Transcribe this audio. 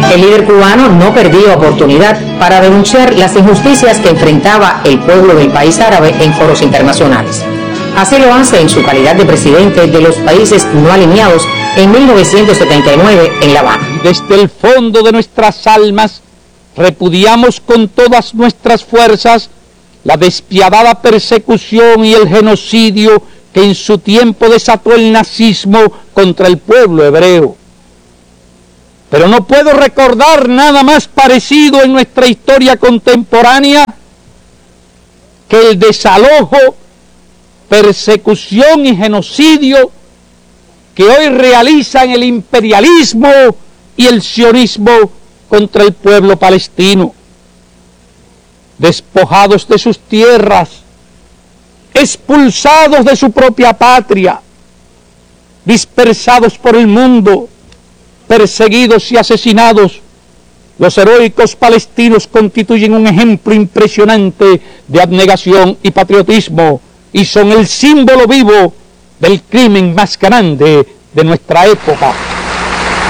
El líder cubano no perdió oportunidad para denunciar las injusticias que enfrentaba el pueblo del país árabe en foros internacionales. Así lo hace en su calidad de presidente de los países no alineados en 1979 en La Habana. Desde el fondo de nuestras almas repudiamos con todas nuestras fuerzas la despiadada persecución y el genocidio que en su tiempo desató el nazismo contra el pueblo hebreo. Pero no puedo recordar nada más parecido en nuestra historia contemporánea que el desalojo, persecución y genocidio que hoy realizan el imperialismo y el sionismo contra el pueblo palestino. Despojados de sus tierras, expulsados de su propia patria, dispersados por el mundo, perseguidos y asesinados, los heroicos palestinos constituyen un ejemplo impresionante de abnegación y patriotismo y son el símbolo vivo del crimen más grande de nuestra época.